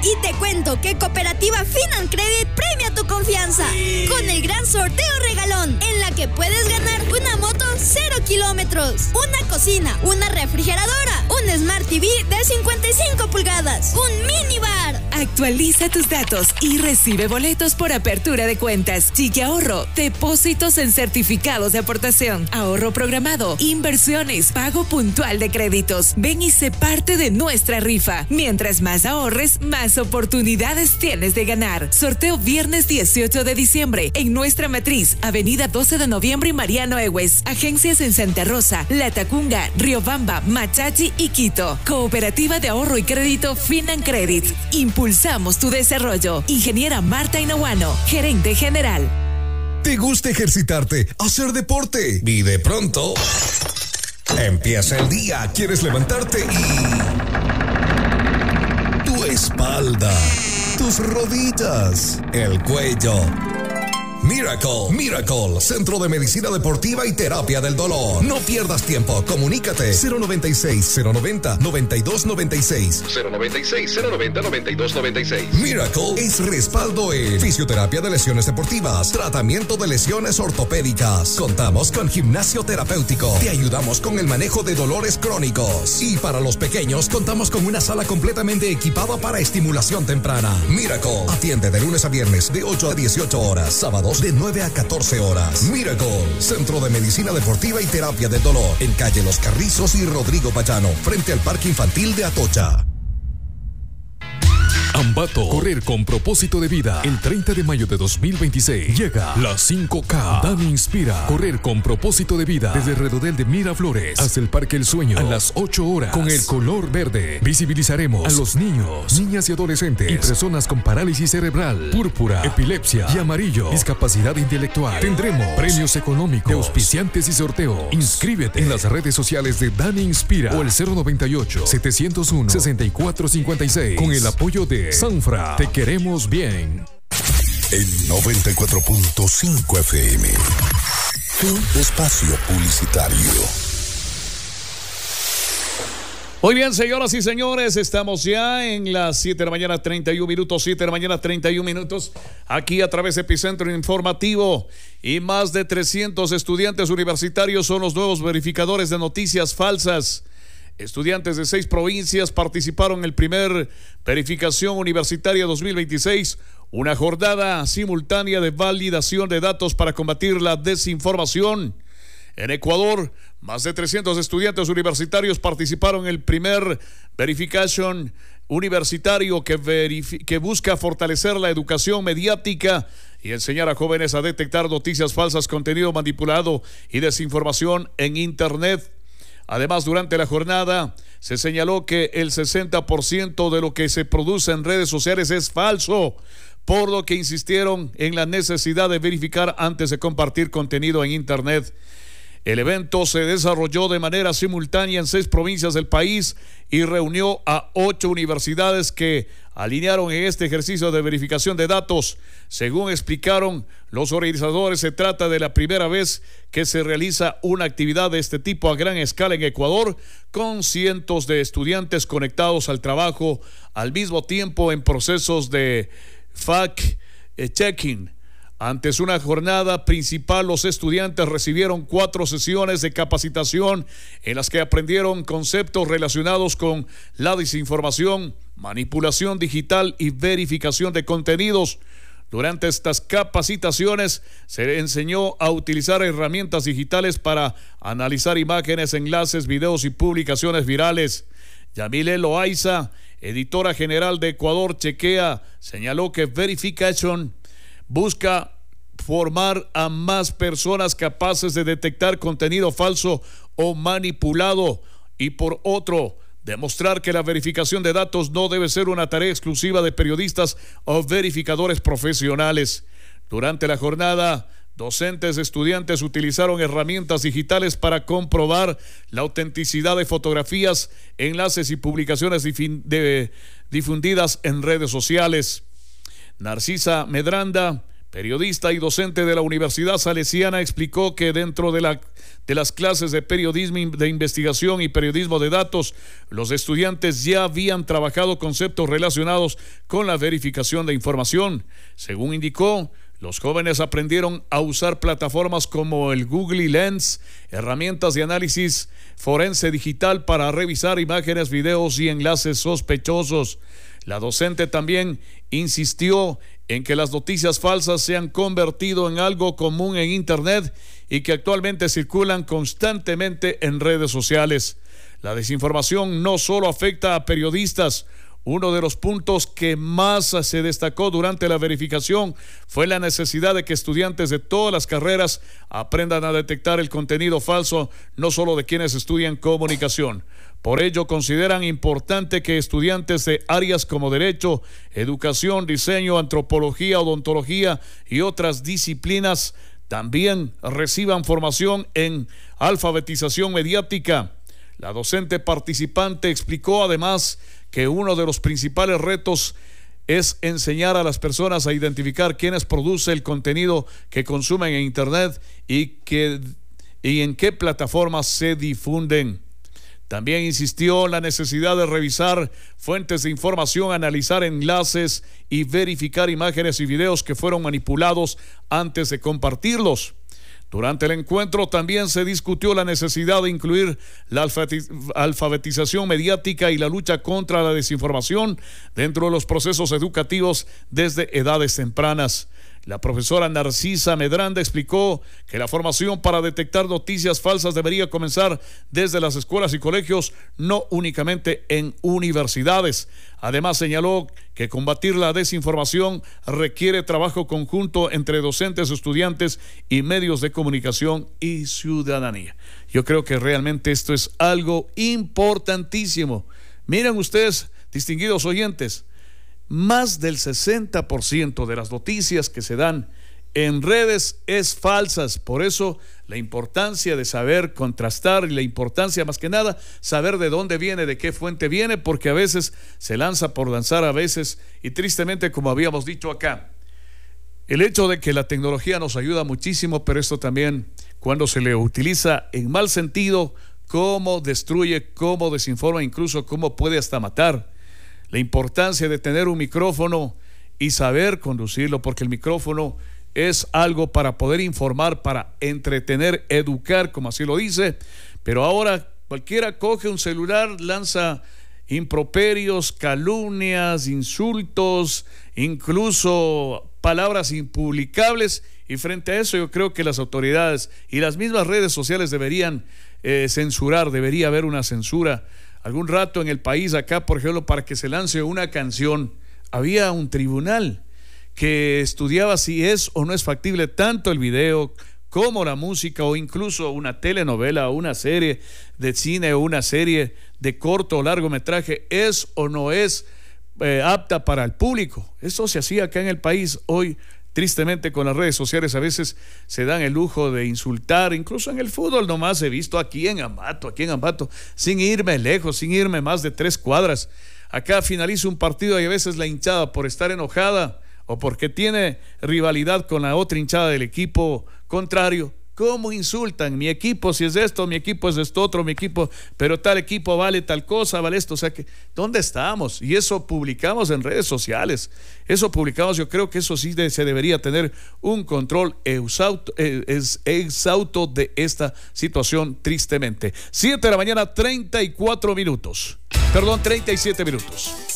Y te cuento que Cooperativa Financredit premia tu confianza con el gran sorteo regalón, en la que puedes ganar una moto 0 kilómetros, una cocina, una refrigeradora, un Smart TV de 55 pulgadas, un minibar. Actualiza tus datos y recibe boletos por apertura de cuentas, Chiqui Ahorro, depósitos en certificados de aportación, ahorro programado, inversiones, pago puntual de créditos. Ven y sé parte de nuestra rifa. Mientras más ahorres, más oportunidades tienes de ganar. Sorteo viernes 18 de diciembre en nuestra matriz, Avenida 12 de Noviembre y Mariano Egues. Agencias en Santa Rosa, Latacunga, Riobamba, Machachi y Quito. Cooperativa de Ahorro y Crédito Financredit. Impulsamos tu desarrollo. Ingeniera Marta Inahuano, gerente general. ¿Te gusta ejercitarte, hacer deporte? Y de pronto empieza el día, quieres levantarte y tu espalda, tus rodillas, el cuello. Miracle, Centro de Medicina Deportiva y Terapia del Dolor. No pierdas tiempo, comunícate 096-090-9296. 096-090-9296. Miracle es respaldo en fisioterapia de lesiones deportivas, tratamiento de lesiones ortopédicas. Contamos con gimnasio terapéutico. Te ayudamos con el manejo de dolores crónicos. Y para los pequeños, contamos con una sala completamente equipada para estimulación temprana. Miracle atiende de lunes a viernes de 8 a 18 horas, sábados de 9 a 14 horas. Miracle, Centro de Medicina Deportiva y Terapia del Dolor, en calle Los Carrizos y Rodrigo Payano, frente al Parque Infantil de Atocha. Ambato, correr con propósito de vida. El 30 de mayo de 2026 llega la 5K. Dani Inspira, correr con propósito de vida desde el redondel de Miraflores hasta el Parque El Sueño a las 8 horas con el color verde. Visibilizaremos a los niños, niñas y adolescentes y personas con parálisis cerebral, púrpura, epilepsia y amarillo, discapacidad intelectual. Tendremos premios económicos, de auspiciantes y sorteo. Inscríbete en las redes sociales de Dani Inspira o el 098-701-6456 con el apoyo de Sanfra. Te queremos bien. En 94.5 FM. Tu espacio publicitario. Muy bien, señoras y señores, estamos ya en las 7 de la mañana, 31 minutos, 7 de la mañana, 31 minutos, aquí a través de Epicentro Informativo. Y más de 300 estudiantes universitarios son los nuevos verificadores de noticias falsas. Estudiantes de 6 provincias participaron en el primer Verificación Universitaria 2026, una jornada simultánea de validación de datos para combatir la desinformación. En Ecuador, más de 300 estudiantes universitarios participaron en el primer Verification Universitario que busca fortalecer la educación mediática y enseñar a jóvenes a detectar noticias falsas, contenido manipulado y desinformación en Internet. Además, durante la jornada se señaló que el 60% de lo que se produce en redes sociales es falso, por lo que insistieron en la necesidad de verificar antes de compartir contenido en Internet. El evento se desarrolló de manera simultánea en 6 provincias del país y reunió a 8 universidades que alinearon en este ejercicio de verificación de datos. Según explicaron los organizadores, se trata de la primera vez que se realiza una actividad de este tipo a gran escala en Ecuador, con cientos de estudiantes conectados al trabajo al mismo tiempo en procesos de fact-checking. Antes una jornada principal, los estudiantes recibieron 4 sesiones de capacitación en las que aprendieron conceptos relacionados con la desinformación, manipulación digital y verificación de contenidos. Durante estas capacitaciones se enseñó a utilizar herramientas digitales para analizar imágenes, enlaces, videos y publicaciones virales. Yamile Loaiza, editora general de Ecuador Chequea, señaló que Verification busca formar a más personas capaces de detectar contenido falso o manipulado y, por otro, demostrar que la verificación de datos no debe ser una tarea exclusiva de periodistas o verificadores profesionales. Durante la jornada, docentes y estudiantes utilizaron herramientas digitales para comprobar la autenticidad de fotografías, enlaces y publicaciones difundidas en redes sociales. Narcisa Medranda, periodista y docente de la Universidad Salesiana, explicó que dentro de las clases de periodismo de investigación y periodismo de datos, los estudiantes ya habían trabajado conceptos relacionados con la verificación de información. Según indicó, los jóvenes aprendieron a usar plataformas como el Google Lens, herramientas de análisis forense digital para revisar imágenes, videos y enlaces sospechosos. La docente también insistió en que las noticias falsas se han convertido en algo común en Internet y que actualmente circulan constantemente en redes sociales. La desinformación no solo afecta a periodistas. Uno de los puntos que más se destacó durante la verificación fue la necesidad de que estudiantes de todas las carreras aprendan a detectar el contenido falso, no solo de quienes estudian comunicación. Por ello, consideran importante que estudiantes de áreas como Derecho, Educación, Diseño, Antropología, Odontología y otras disciplinas también reciban formación en alfabetización mediática. La docente participante explicó además que uno de los principales retos es enseñar a las personas a identificar quiénes producen el contenido que consumen en Internet y en qué plataformas se difunden. También insistió en la necesidad de revisar fuentes de información, analizar enlaces y verificar imágenes y videos que fueron manipulados antes de compartirlos. Durante el encuentro también se discutió la necesidad de incluir la alfabetización mediática y la lucha contra la desinformación dentro de los procesos educativos desde edades tempranas. La profesora Narcisa Medranda explicó que la formación para detectar noticias falsas debería comenzar desde las escuelas y colegios, no únicamente en universidades. Además, señaló que combatir la desinformación requiere trabajo conjunto entre docentes, estudiantes y medios de comunicación y ciudadanía. Yo creo que realmente esto es algo importantísimo. Miren ustedes, distinguidos oyentes, más del 60% de las noticias que se dan en redes es falsas. Por eso la importancia de saber contrastar y la importancia más que nada saber de dónde viene, de qué fuente viene, porque a veces se lanza por lanzar, a veces, y tristemente, como habíamos dicho acá, el hecho de que la tecnología nos ayuda muchísimo, pero esto también, cuando se le utiliza en mal sentido, cómo destruye, cómo desinforma, incluso cómo puede hasta matar. La importancia de tener un micrófono y saber conducirlo, porque el micrófono es algo para poder informar, para entretener, educar, como así lo dice, pero ahora cualquiera coge un celular, lanza improperios, calumnias, insultos, incluso palabras impublicables, y frente a eso yo creo que las autoridades y las mismas redes sociales deberían censurar, debería haber una censura. Algún rato en el país acá, por ejemplo, para que se lance una canción, había un tribunal que estudiaba si es o no es factible tanto el video como la música, o incluso una telenovela o una serie de cine o una serie de corto o largometraje es o no es apta para el público. Eso se hacía acá en el país. Hoy, tristemente, con las redes sociales a veces se dan el lujo de insultar, incluso en el fútbol nomás he visto aquí en Ambato, sin irme lejos, sin irme más de 3 cuadras. Acá finaliza un partido y a veces la hinchada, por estar enojada o porque tiene rivalidad con la otra hinchada del equipo contrario, ¿cómo insultan? Mi equipo si es esto, mi equipo es esto otro, mi equipo, pero tal equipo vale tal cosa, vale esto. O sea que, ¿dónde estamos? Y eso publicamos en redes sociales. Eso publicamos, yo creo que eso sí se debería tener un control exhausto de esta situación, tristemente. 7 de la mañana, 37 minutos.